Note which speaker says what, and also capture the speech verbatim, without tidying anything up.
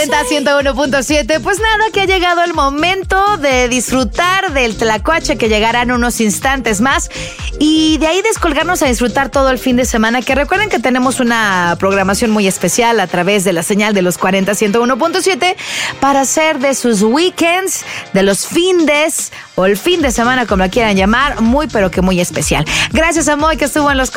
Speaker 1: cuarenta, ciento uno punto siete. Pues nada, que ha llegado el momento de disfrutar del tlacuache, que llegará en unos instantes más. Y de ahí descolgarnos a disfrutar todo el fin de semana, que recuerden que tenemos una programación muy especial a través de la señal de los cuarenta, ciento uno punto siete para hacer de sus weekends, de los findes o el fin de semana, como la quieran llamar, muy pero que muy especial. Gracias a Moy, que estuvo en los